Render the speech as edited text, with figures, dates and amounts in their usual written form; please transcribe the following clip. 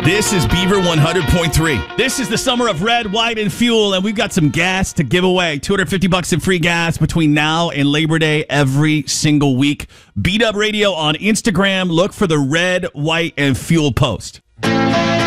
This is Beaver 100.3. This is the summer of red, white, and fuel, and we've got some gas to give away. $250 in free gas between now and Labor Day every single week. Beat Up Radio on Instagram. Look for the red, white, and fuel post.